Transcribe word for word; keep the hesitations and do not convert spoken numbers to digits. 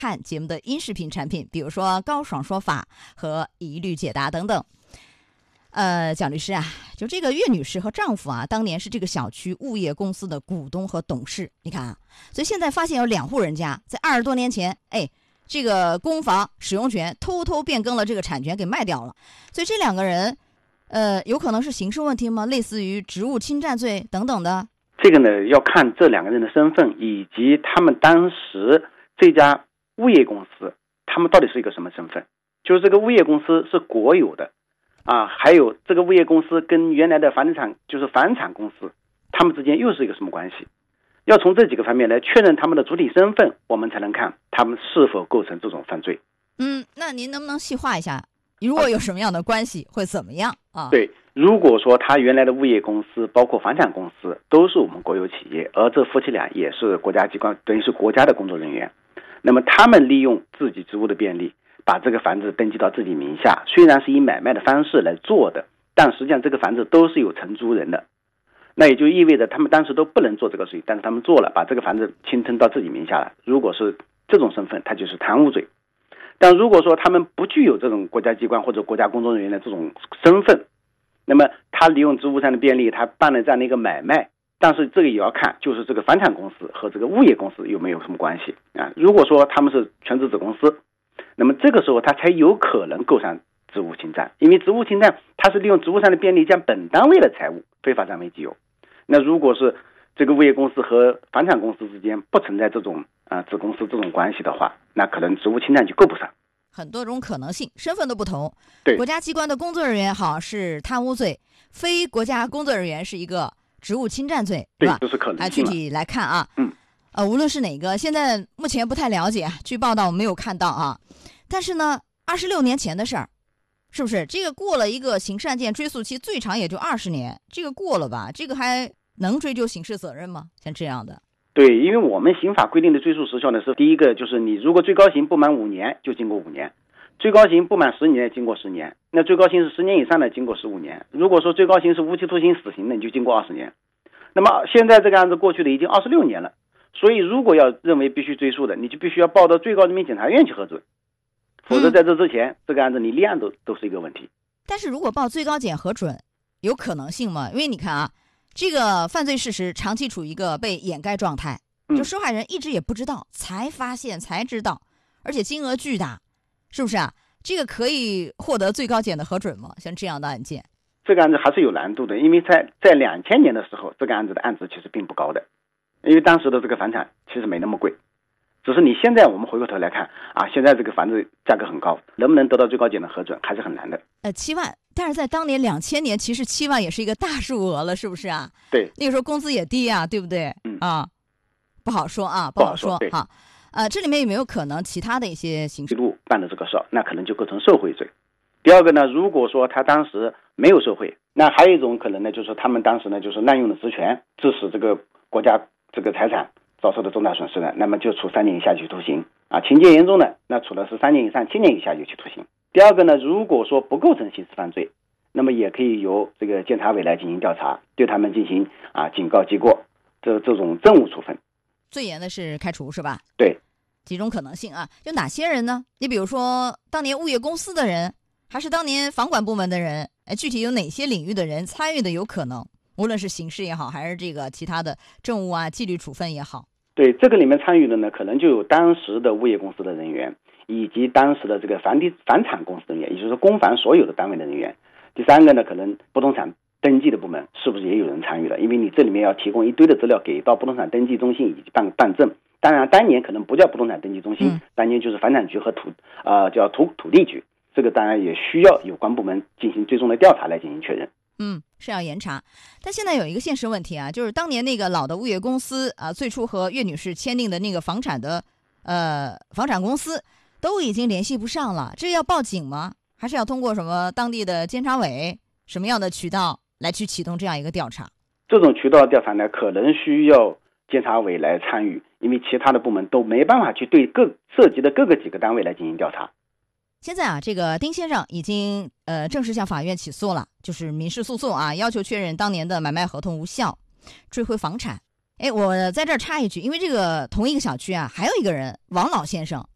看节目的音视频产品，比如说高爽说法和一律解答等等。呃，蒋律师啊，就这个岳女士和丈夫啊，当年是这个小区物业公司的股东和董事。你看啊，所以现在发现有两户人家在二十多年前，哎，这个公房使用权偷偷变更了这个产权给卖掉了。所以这两个人，呃，有可能是刑事问题吗？类似于职务侵占罪等等的。 这个呢，要看这两个人的身份以及他们当时这家物业公司，他们到底是一个什么身份？就是这个物业公司是国有的。啊，还有这个物业公司跟原来的房地产就是房产公司，他们之间又是一个什么关系？要从这几个方面来确认他们的主体身份，我们才能看他们是否构成这种犯罪。 嗯，那您能不能细化一下？如果有什么样的关系，会怎么样啊？ 对，如果说他原来的物业公司，包括房产公司，都是我们国有企业，而这夫妻俩也是国家机关，等于是国家的工作人员，那么他们利用自己职务的便利，把这个房子登记到自己名下，虽然是以买卖的方式来做的，但实际上这个房子都是有承租人的。那也就意味着他们当时都不能做这个事情，但是他们做了，把这个房子侵吞到自己名下了。如果是这种身份，它就是贪污罪。但如果说他们不具有这种国家机关或者国家工作人员的这种身份，那么他利用职务上的便利，他办了这样的一个买卖，但是这个也要看，就是这个房产公司和这个物业公司有没有什么关系啊？如果说他们是全资子公司，那么这个时候他才有可能构成职务侵占，因为职务侵占他是利用职务上的便利将本单位的财物非法占为己有。那如果是这个物业公司和房产公司之间不存在这种啊、呃、子公司这种关系的话，那可能职务侵占就够不上。 很多种可能性，身份的不同。 对， 国家机关的工作人员好是贪污罪，非国家工作人员是一个职务侵占罪， 对， 是吧？ 这是可能性了。 啊，具体来看啊， 嗯， 呃，无论是哪个，现在目前不太了解，据报道我没有看到啊。但是呢，二十六年前的事儿，是不是？这个过了一个刑事案件追诉期，最长也就二十年，这个过了吧？这个还能追究刑事责任吗？像这样的？ 对，因为我们刑法规定的追诉时效呢是第一个，就是你如果最高刑不满五年就经过五年，最高刑不满十年经过十年，那最高刑是十年以上的经过十五年。如果说最高刑是无期徒刑、死刑的，你就经过二十年。那么现在这个案子过去的已经二十六年了，所以如果要认为必须追诉的，你就必须要报到最高人民检察院去核准，否则在这之前、嗯、这个案子你立案都都是一个问题。 但是如果报最高检核准，有可能性吗？因为你看啊，这个犯罪事实长期处于一个被掩盖状态，就受害人一直也不知道，才发现才知道，而且金额巨大，是不是啊？这个可以获得最高检的核准吗？像这样的案件， 这个案子还是有难度的，因为在在两千年的时候，这个案子的案值其实并不高的，因为当时的这个房产其实没那么贵，只是你现在我们回过头来看啊，现在这个房子价格很高，能不能得到最高检的核准还是很难的。 呃，七万，但是在当年两千年，其实七万也是一个大数额了，是不是啊？ 对， 那个时候工资也低啊，对不对？ 嗯啊，不好说啊，不好说哈。 呃，这里面有没有可能其他的一些刑事路办的这个事儿，那可能就构成受贿罪。第二个呢，如果说他当时没有受贿，那还有一种可能呢，就是他们当时呢就是滥用了职权，致使这个国家这个财产遭受的重大损失呢，那么就处三年以下有期徒刑啊，情节严重的那处的是三年以上七年以下有期徒刑。第二个呢，如果说不构成刑事犯罪，那么也可以由这个监察委来进行调查，对他们进行啊警告记过，这这种政务处分。 最严的是开除是吧？ 对， 几种可能性啊？有哪些人呢？你比如说当年物业公司的人，还是当年房管部门的人？哎，具体有哪些领域的人参与的有可能？无论是刑事也好，还是这个其他的政务啊、纪律处分也好。 对，这个里面参与的呢，可能就有当时的物业公司的人员，以及当时的这个房地房产公司人员，也就是公房所有的单位的人员。第三个呢，可能不动产登记的部门是不是也有人参与了？因为你这里面要提供一堆的资料给到不动产登记中心以及办办证。当然，当年可能不叫不动产登记中心，嗯、当年就是房产局和土呃叫土土地局。这个当然也需要有关部门进行最终的调查来进行确认。 嗯，是要严查。但现在有一个现实问题啊，就是当年那个老的物业公司啊，最初和岳女士签订的那个房产的呃房产公司都已经联系不上了，这要报警吗？还是要通过什么当地的监察委什么样的渠道来去启动这样一个调查？ 这种渠道调查呢，可能需要监察委来参与，因为其他的部门都没办法去对各涉及的各个几个单位来进行调查。 现在啊，这个丁先生已经呃正式向法院起诉了，就是民事诉讼啊，要求确认当年的买卖合同无效，追回房产。哎，我在这儿插一句，因为这个同一个小区啊，还有一个人王老先生，